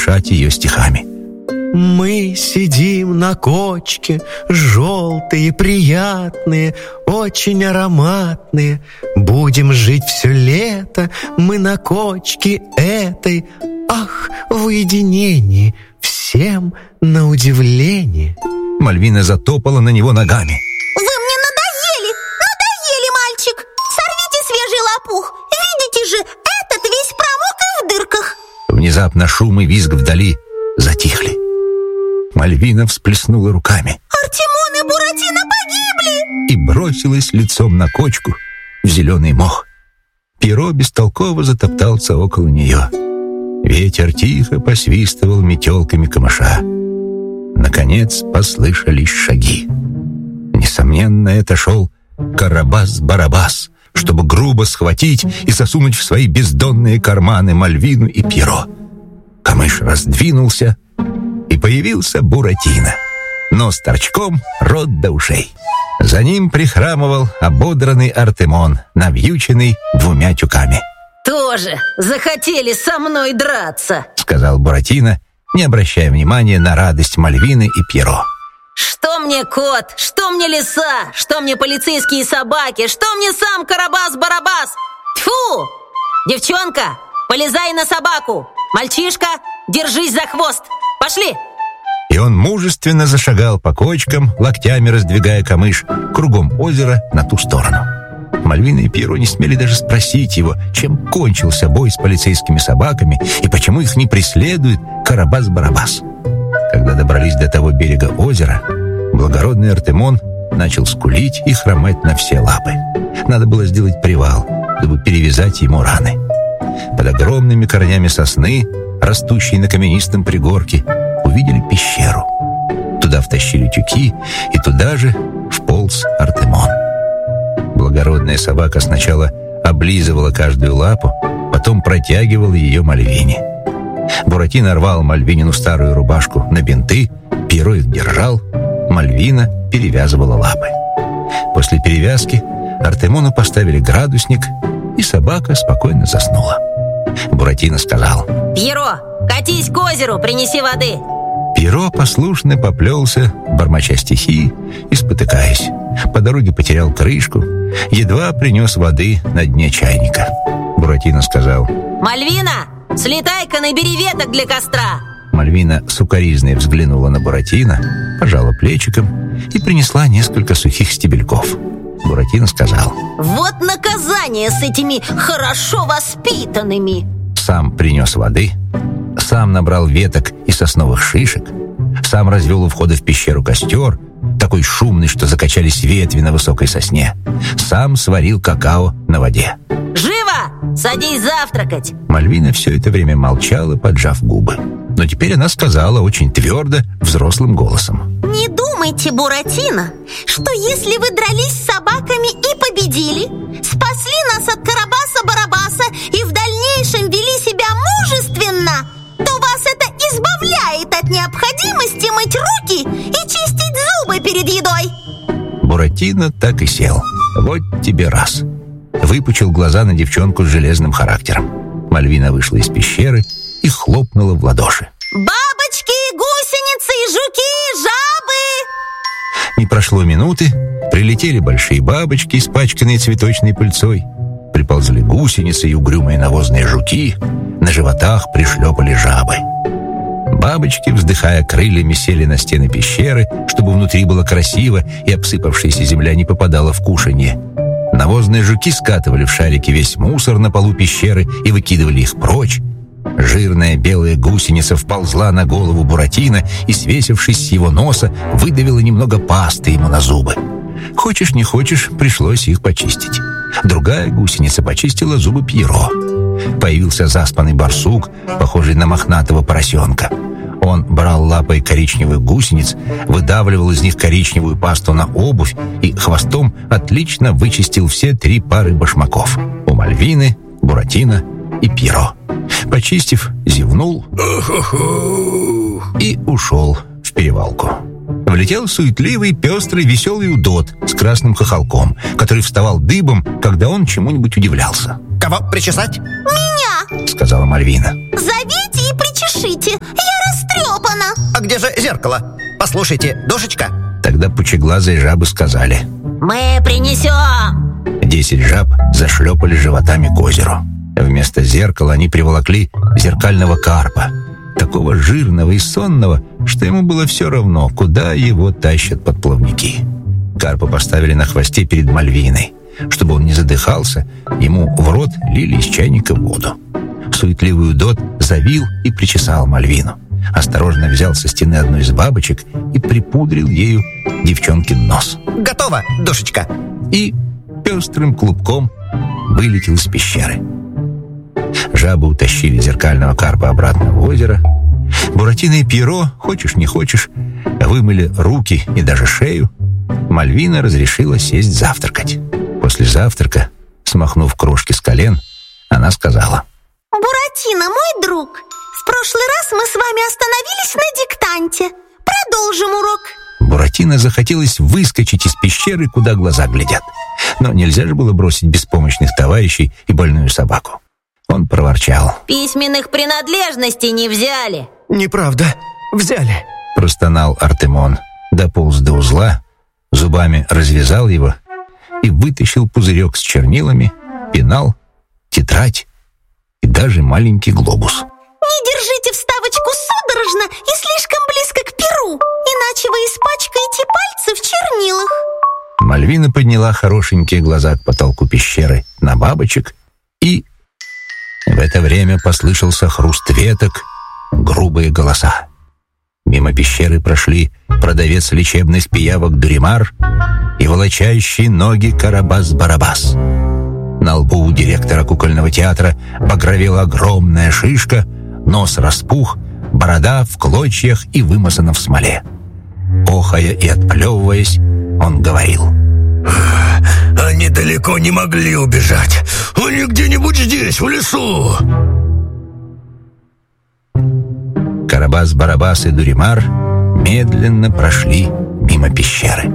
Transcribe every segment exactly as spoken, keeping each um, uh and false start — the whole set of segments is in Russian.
утешать ее стихами. Мы сидим на кочке, желтые, приятные, очень ароматные. Будем жить все лето, мы на кочке этой. Ах, в уединении, всем на удивление. Мальвина затопала на него ногами. Вы мне надоели, надоели, мальчик. Сорвите свежий лопух. Видите же, этот весь промок и в дырках. Внезапно шум и визг вдали затихли. Мальвина всплеснула руками. Артемон и Буратино погибли! И бросилась лицом на кочку в зеленый мох. Пьеро бестолково затоптался около нее. Ветер тихо посвистывал метелками камыша. Наконец послышались шаги. Несомненно, это шел Карабас-Барабас, чтобы грубо схватить и засунуть в свои бездонные карманы Мальвину и Пьеро. Камыш раздвинулся, и появился Буратино. Нос торчком, рот до ушей. За ним прихрамывал ободранный Артемон, навьюченный двумя тюками. «Тоже захотели со мной драться», — сказал Буратино, не обращая внимания на радость Мальвины и Пьеро. «Что мне кот? Что мне лиса? Что мне полицейские собаки? Что мне сам Карабас-Барабас? Тьфу! Девчонка, полезай на собаку! Мальчишка, держись за хвост! Пошли!» И он мужественно зашагал по кочкам, локтями раздвигая камыш, кругом озера на ту сторону. Мальвина и Пьеро не смели даже спросить его, чем кончился бой с полицейскими собаками и почему их не преследует Карабас-Барабас. Когда добрались до того берега озера, благородный Артемон начал скулить и хромать на все лапы. Надо было сделать привал, чтобы перевязать ему раны. Под огромными корнями сосны, растущей на каменистом пригорке, увидели пещеру. Туда втащили тюки, и туда же вполз Артемон. Благородная собака сначала облизывала каждую лапу, потом протягивала ее Мальвине. Буратино рвал Мальвинину старую рубашку на бинты, Пьеро их держал, Мальвина перевязывала лапы. После перевязки Артемону поставили градусник, и собака спокойно заснула. Буратино сказал: «Пьеро, катись к озеру, принеси воды». Пьеро послушно поплелся, бормоча стихи и спотыкаясь. По дороге потерял крышку, едва принес воды на дне чайника. Буратино сказал: «Мальвина, слетай-ка, набери веток для костра». Мальвина сукоризной взглянула на Буратино, пожала плечиком и принесла несколько сухих стебельков. Буратино сказал: «Вот наказание с этими хорошо воспитанными». Сам принес воды, сам набрал веток и сосновых шишек, сам развел у входа в пещеру костер, такой шумный, что закачались ветви на высокой сосне, сам сварил какао на воде. «Живо! Садись завтракать!» Мальвина все это время молчала, поджав губы. Но теперь она сказала очень твердо, взрослым голосом: «Не думайте, Буратино, что если вы дрались с собаками и победили, спасли нас от Карабаса-Барабаса и в дальнейшем вели себя мужественно, то вас это избавляет от необходимости мыть руки и чистить зубы перед едой». Буратино так и сел. Вот тебе раз. Выпучил глаза на девчонку с железным характером. Мальвина вышла из пещеры и хлопнула в ладоши. «Бабочки, гусеницы, жуки, жабы!» Не прошло минуты, прилетели большие бабочки, испачканные цветочной пыльцой. Приползли гусеницы и угрюмые навозные жуки. На животах пришлепали жабы. Бабочки, вздыхая крыльями, сели на стены пещеры, чтобы внутри было красиво и обсыпавшаяся земля не попадала в кушанье. Навозные жуки скатывали в шарики весь мусор на полу пещеры и выкидывали их прочь. Жирная белая гусеница вползла на голову Буратино и, свесившись с его носа, выдавила немного пасты ему на зубы. Хочешь не хочешь, пришлось их почистить. Другая гусеница почистила зубы Пьеро. Появился заспанный барсук, похожий на мохнатого поросенка. Он брал лапой коричневых гусениц, выдавливал из них коричневую пасту на обувь и хвостом отлично вычистил все три пары башмаков у Мальвины, Буратино и Пьеро. Почистив, зевнул и ушел в перевалку. Влетел суетливый, пестрый, веселый удод с красным хохолком, который вставал дыбом, когда он чему-нибудь удивлялся. «Кого причесать?» «Меня!» — сказала Мальвина. «Зовите и причешите, где же зеркало? Послушайте, душечка». Тогда пучеглазые жабы сказали: «Мы принесем!» Десять жаб зашлепали животами к озеру. Вместо зеркала они приволокли зеркального карпа, такого жирного и сонного, что ему было все равно, куда его тащат подплавники. Карпа поставили на хвосте перед Мальвиной. Чтобы он не задыхался, ему в рот лили из чайника воду. Суетливый Удод завил и причесал Мальвину. Осторожно взял со стены одну из бабочек и припудрил ею девчонкин нос. «Готово, душечка!» И пестрым клубком вылетел из пещеры. Жабы утащили зеркального карпа обратно в озеро. Буратино и Пьеро, хочешь не хочешь, вымыли руки и даже шею. Мальвина разрешила сесть завтракать. После завтрака, смахнув крошки с колен, она сказала: «Буратино, мой друг, в прошлый раз мы с вами остановились на диктанте. Продолжим урок». Буратино захотелось выскочить из пещеры, куда глаза глядят. Но нельзя же было бросить беспомощных товарищей и больную собаку. Он проворчал: «Письменных принадлежностей не взяли». «Неправда, взяли». Простонал Артемон, дополз до узла, зубами развязал его и вытащил пузырек с чернилами, пенал, тетрадь и даже маленький глобус. «Не держите вставочку судорожно и слишком близко к перу, иначе вы испачкаете пальцы в чернилах». Мальвина подняла хорошенькие глаза к потолку пещеры на бабочек, и в это время послышался хруст веток, грубые голоса. Мимо пещеры прошли продавец лечебных пиявок Дуримар и волочающий ноги Карабас-Барабас. На лбу у директора кукольного театра багровела огромная шишка, нос распух, борода в клочьях и вымазана в смоле. Охая и отплевываясь, он говорил: «Они далеко не могли убежать. Они где-нибудь здесь, в лесу». Карабас-Барабас и Дуримар медленно прошли мимо пещеры.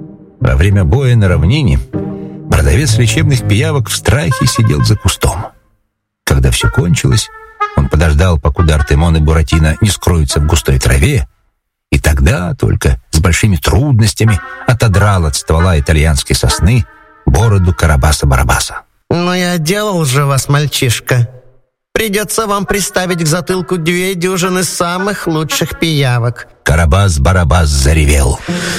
Во время боя на равнине продавец лечебных пиявок в страхе сидел за кустом. Когда все кончилось, он подождал, покуда Артемон и Буратино не скроются в густой траве, и тогда только с большими трудностями отодрал от ствола итальянской сосны бороду Карабаса-Барабаса. «Ну и отделал же вас, мальчишка. Придется вам приставить к затылку две дюжины самых лучших пиявок». Карабас-Барабас заревел: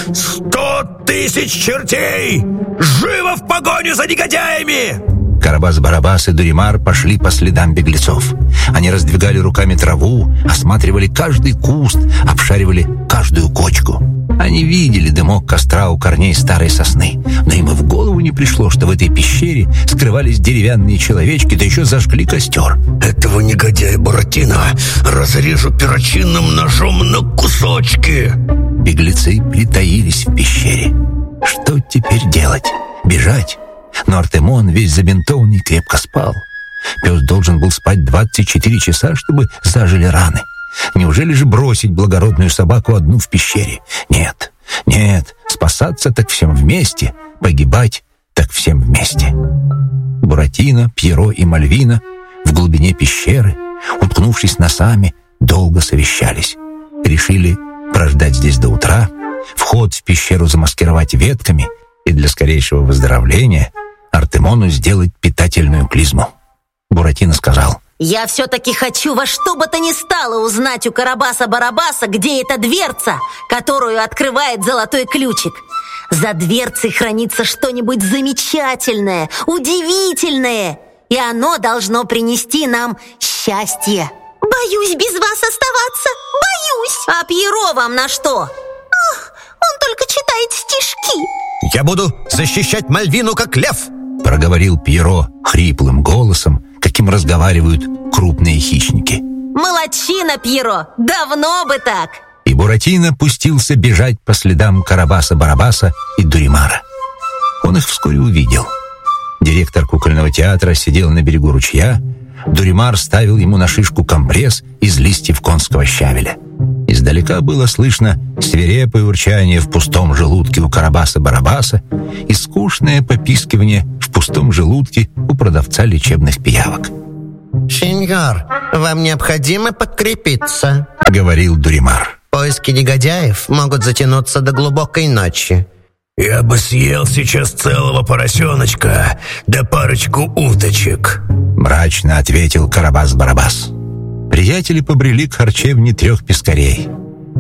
«Сто тысяч чертей! Живо в погоню за негодяями!» Карабас-Барабас и Дуримар пошли по следам беглецов. Они раздвигали руками траву, осматривали каждый куст, обшаривали каждую кочку. Они видели дымок костра у корней старой сосны, но им и в голову не пришло, что в этой пещере скрывались деревянные человечки, да еще зажгли костер. «Этого негодяя Буратино разрежу перочинным ножом на кусочки!» Беглецы притаились в пещере. Что теперь делать? Бежать? Но Артемон, весь забинтованный, крепко спал. Пес должен был спать двадцать четыре часа, чтобы зажили раны. Неужели же бросить благородную собаку одну в пещере? Нет, нет, спасаться так всем вместе, погибать так всем вместе. Буратино, Пьеро и Мальвина в глубине пещеры, уткнувшись носами, долго совещались. Решили прождать здесь до утра, вход в пещеру замаскировать ветками и для скорейшего выздоровления Артемону сделать питательную клизму. Буратино сказал: «Я все-таки хочу во что бы то ни стало узнать у Карабаса-Барабаса, где эта дверца, которую открывает золотой ключик. За дверцей хранится что-нибудь замечательное, удивительное, и оно должно принести нам счастье». «Боюсь без вас оставаться, боюсь». «А Пьеро вам на что?» «Ах, он только читает стишки». «Я буду защищать Мальвину, как лев», — проговорил Пьеро хриплым голосом, каким разговаривают крупные хищники. «Молодчина, Пьеро! Давно бы так!» И Буратино пустился бежать по следам Карабаса-Барабаса и Дуримара. Он их вскоре увидел. Директор кукольного театра сидел на берегу ручья. Дуримар ставил ему на шишку компресс из листьев конского щавеля. Издалека было слышно свирепое урчание в пустом желудке у Карабаса-Барабаса и скучное попискивание в пустом желудке у продавца лечебных пиявок. «Сеньор, вам необходимо подкрепиться», — говорил Дуримар. Поиски негодяев могут затянуться до глубокой ночи. Я бы съел сейчас целого поросеночка да парочку уточек. Мрачно ответил Карабас-Барабас. Приятели побрели к харчевне трех пескарей.